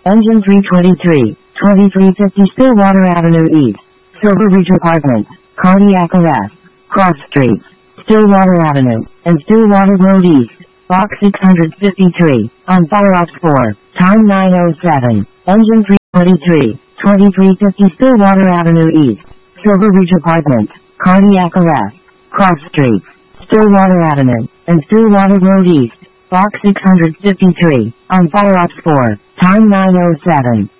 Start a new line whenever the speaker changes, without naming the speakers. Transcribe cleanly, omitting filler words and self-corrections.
Engine 323, 2350 Stillwater Avenue East, Silver Ridge Apartments, Cardiac Arrest, Cross Streets, Stillwater Avenue, and Stillwater Road East, Box 653, on Fire Ops 4, time 9:07, Engine 323, 2350 Stillwater Avenue East, Silver Ridge Apartments, Cardiac Arrest, Cross Streets, Stillwater Avenue, and Stillwater Road East, Box 653, on Fire Ops 4, time 9:07.